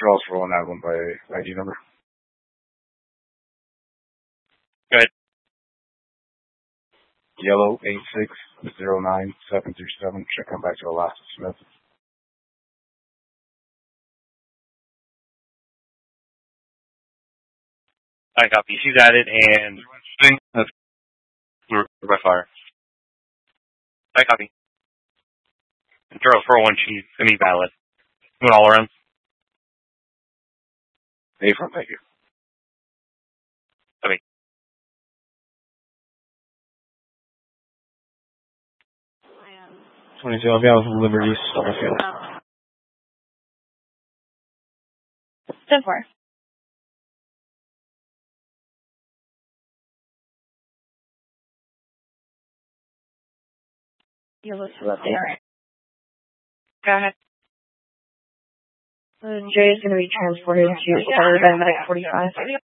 Draws for one out one by ID number. Go ahead. Yellow 8609737. Should come back to Alaska Smith. I copy. She's added and that's by fire. I copy. And Charles 401, she's semi-valid. Went all around. Affirm, thank you. Copy. I'll be out with Liberty Stubblefield. 10-4. Yellow to left there. Go ahead. Jay is going to be transported to 3rd and 45.